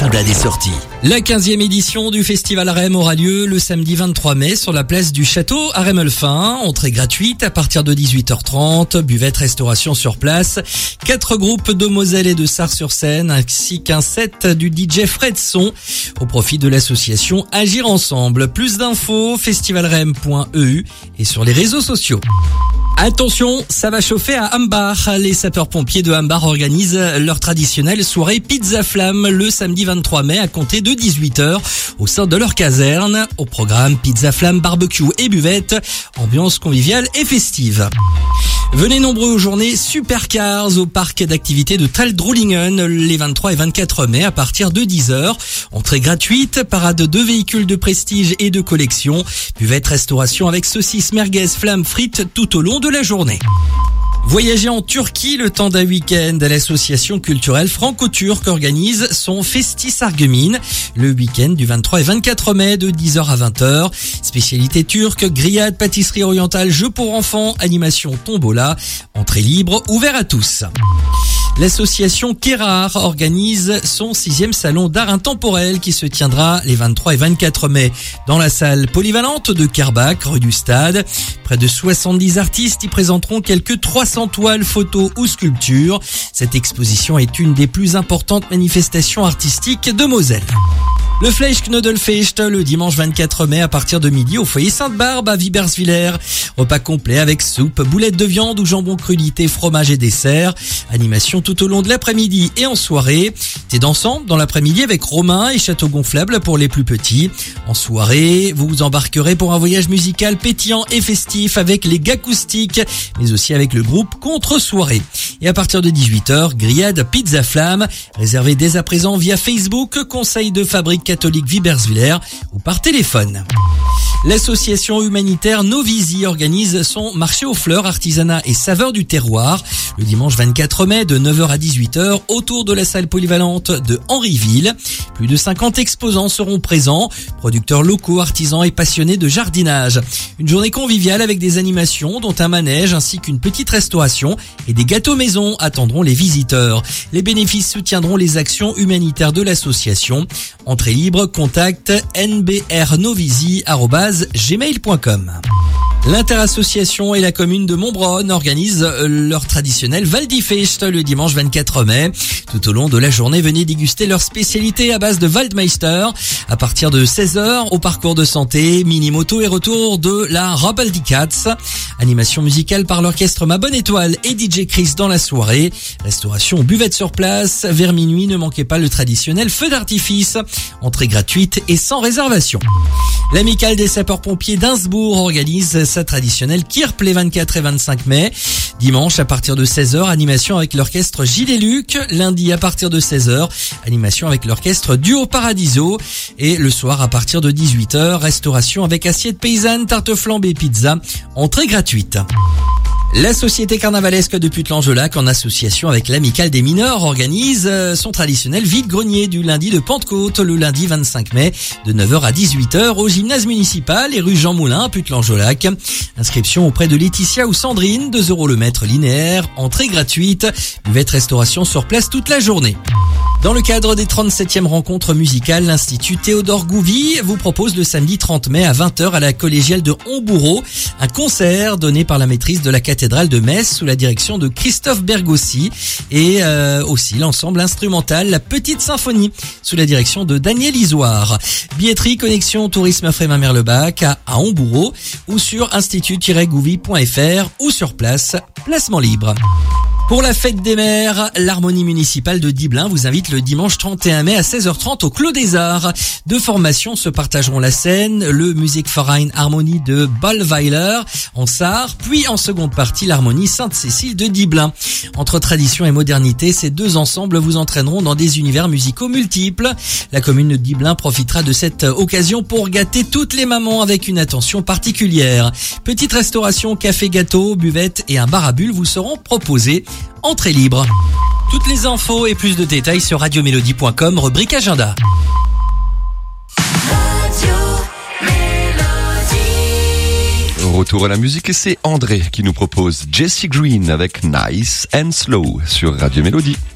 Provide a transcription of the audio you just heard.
l'agenda des sorties. La 15e édition du Festival Arem aura lieu le samedi 23 mai sur la place du Château à Rémelfin. Entrée gratuite à partir de 18h30, buvette, restauration sur place. 4 groupes de Moselle et de Sars-sur-Seine ainsi qu'un set du DJ Fred Son au profit de l'association Agir Ensemble. Plus d'infos, festivalrem.eu et sur les réseaux sociaux. Attention, ça va chauffer à Hambar. Les sapeurs-pompiers de Hambar organisent leur traditionnelle soirée Pizza Flamme le samedi 23 mai à compter de 18h au sein de leur caserne. Au programme Pizza Flamme, barbecue et buvette, ambiance conviviale et festive. Venez nombreux aux journées Supercars au parc d'activités de Traldrullingen les 23 et 24 mai à partir de 10h. Entrée gratuite, parade de véhicules de prestige et de collection, buvette, restauration avec saucisses, merguez, flammes, frites tout au long de la journée. Voyager en Turquie le temps d'un week-end. L'association culturelle franco-turque organise son Festis Argemine le week-end du 23 et 24 mai de 10h à 20h. Spécialité turque, grillade, pâtisserie orientale, jeux pour enfants, animation tombola, entrée libre, ouvert à tous. L'association Kérar organise son 6e salon d'art intemporel qui se tiendra les 23 et 24 mai dans la salle polyvalente de Kerbach, rue du Stade. Près de 70 artistes y présenteront quelques 300 toiles, photos ou sculptures. Cette exposition est une des plus importantes manifestations artistiques de Moselle. Le Fleischknödelfest le dimanche 24 mai à partir de midi au foyer Sainte-Barbe à Wiberswiller. Repas complet avec soupe, boulettes de viande ou jambon crudité, fromage et dessert. Animation tout au long de l'après-midi et en soirée. Thé dansant dans l'après-midi avec Romain et château gonflable pour les plus petits. En soirée, vous vous embarquerez pour un voyage musical pétillant et festif avec les Gacoustiques, mais aussi avec le groupe Contre-Soirée. Et à partir de 18h, grillade Pizza Flamme, réservée dès à présent via Facebook, Conseil de fabrique catholique Wiberswiller ou par téléphone. L'association humanitaire Novisi organise son marché aux fleurs, artisanat et saveurs du terroir le dimanche 24 mai de 9h à 18h autour de la salle polyvalente de Henryville. Plus de 50 exposants seront présents, producteurs locaux, artisans et passionnés de jardinage. Une journée conviviale avec des animations dont un manège ainsi qu'une petite restauration et des gâteaux maison attendront les visiteurs. Les bénéfices soutiendront les actions humanitaires de l'association. Entrée libre, contact nbrnovisi@gmail.com. L'Interassociation et la commune de Montbronn organisent leur traditionnel Waldifest le dimanche 24 mai. Tout au long de la journée, venez déguster leur spécialité à base de Waldmeister. À partir de 16h, au parcours de santé, mini-moto et retour de la Rabaldicats. Animation musicale par l'orchestre Ma Bonne Étoile et DJ Chris dans la soirée. Restauration buvette sur place. Vers minuit, ne manquez pas le traditionnel feu d'artifice. Entrée gratuite et sans réservation. L'amicale des sapeurs-pompiers d'Innsbruck organise sa traditionnelle Kirp les 24 et 25 mai. Dimanche à partir de 16h, animation avec l'orchestre Gilles et Luc. Lundi à partir de 16h, animation avec l'orchestre Duo Paradiso. Et le soir à partir de 18h, restauration avec assiette paysanne, tarte flambée, pizza. Entrée gratuite. La Société carnavalesque de Putelange-Lac, en association avec l'Amicale des mineurs, organise son traditionnel vide-grenier du lundi de Pentecôte, le lundi 25 mai, de 9h à 18h au gymnase municipal et rue Jean Moulin à Putelange-Lac. Inscription auprès de Laetitia ou Sandrine, 2 € le mètre linéaire, entrée gratuite, buvette, restauration sur place toute la journée. Dans le cadre des 37e rencontres musicales, l'Institut Théodore Gouvy vous propose le samedi 30 mai à 20h à la collégiale de Hombourg un concert donné par la maîtrise de la cathédrale de Metz sous la direction de Christophe Bergossi et aussi l'ensemble instrumental La Petite Symphonie sous la direction de Daniel Isoire. Billetterie, connexion, tourisme Frémin-Merlebac à Hombourg ou sur institut-gouvy.fr ou sur place, placement libre. Pour la fête des mères, l'harmonie municipale de Diblin vous invite le dimanche 31 mai à 16h30 au Clos des Arts. 2 formations se partageront la scène, le Musikverein Harmonie de Ballweiler en Sarre, puis en seconde partie l'harmonie Sainte-Cécile de Diblin. Entre tradition et modernité, ces 2 ensembles vous entraîneront dans des univers musicaux multiples. La commune de Diblin profitera de cette occasion pour gâter toutes les mamans avec une attention particulière. Petite restauration, café, gâteau, buvette et un bar à bulles vous seront proposés. Entrée libre. Toutes les infos et plus de détails sur radiomélodie.com, rubrique agenda. Retour à la musique et c'est André qui nous propose Jessie Green avec Nice and Slow sur Radio Mélodie.